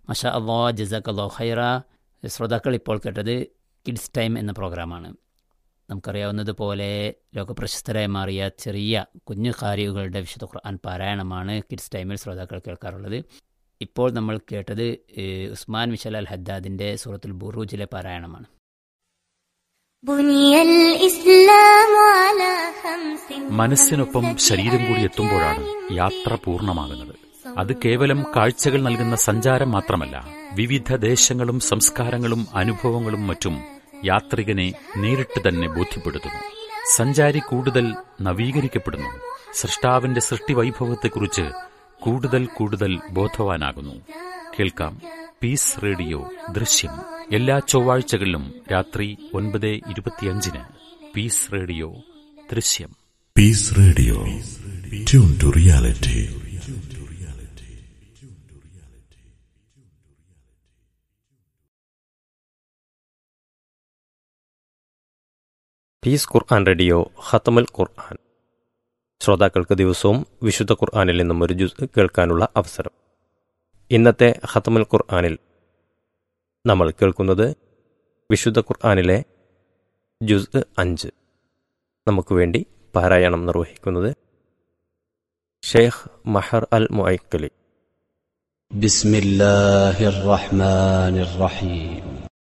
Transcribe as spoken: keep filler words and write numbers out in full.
മാഷാ അല്ലാഹ്, ജസാക്കല്ലാഹു ഖൈറ. ശ്രോതാക്കൾ ഇപ്പോൾ കേട്ടത് കിഡ്സ് ടൈം എന്ന പ്രോഗ്രാമാണ്. നമുക്കറിയാവുന്നതുപോലെ ലോകപ്രശസ്തരായി മാറിയ ചെറിയ കുഞ്ഞു ഖാരികളുടെ വിശുദ്ധ ഖുർആൻ പാരായണമാണ് കിഡ്സ് ടൈമിൽ ശ്രോതാക്കൾ കേൾക്കാറുള്ളത്. ഇപ്പോൾ നമ്മൾ കേട്ടത് ഏഹ്, ഉസ്മാൻ മിഷൽ അൽ ഹദ്ദാദിൻ്റെ സൂറത്തുൽ ബുറൂജിലെ പാരായണമാണ്. മനസ്സിനൊപ്പം ശരീരം കൂടി എത്തുമ്പോഴാണ് യാത്ര പൂർണ്ണമാകുന്നത്. അത് കേവലം കാഴ്ചകൾ നൽകുന്ന സഞ്ചാരം മാത്രമല്ല, വിവിധ ദേശങ്ങളും സംസ്കാരങ്ങളും അനുഭവങ്ങളും മറ്റും യാത്രികനെ നേരിട്ട് തന്നെ ബോധ്യപ്പെടുത്തുന്നു. സഞ്ചാരി കൂടുതൽ നവീകരിക്കപ്പെടുന്നു. സൃഷ്ടാവിന്റെ സൃഷ്ടിവൈഭവത്തെക്കുറിച്ച് കൂടുതൽ കൂടുതൽ ബോധവാനാകുന്നു. കേൾക്കാം പീസ് റേഡിയോ ദൃശ്യം എല്ലാ ചൊവ്വാഴ്ചകളിലും രാത്രി ഒൻപത് ഇരുപത്തിയഞ്ചിന്. പീസ് റേഡിയോ ദൃശ്യം. Piece radio, tune to reality. Piece Quran radio ഖത്തമുൽ ഖുർആൻ. ശ്രോതാക്കൾക്ക് ദിവസവും വിശുദ്ധ ഖുർആനിൽ നിന്നും ഒരു ജുസ് കേൾക്കാനുള്ള അവസരം. ഇന്നത്തെ ഖത്തമുൽ ഖുർആനിൽ നമ്മൾ കേൾക്കുന്നത് വിശുദ്ധ ഖുർആനിലെ ജുസ് അഞ്ച്. നമുക്ക് വേണ്ടി പാരായണം നിർവഹിക്കുന്നത് ഷെയ്ഖ് മഹർ അൽ മുഅയ്ക്കലി. ബിസ്മില്ലാഹിർ റഹ്മാനിർ റഹീം.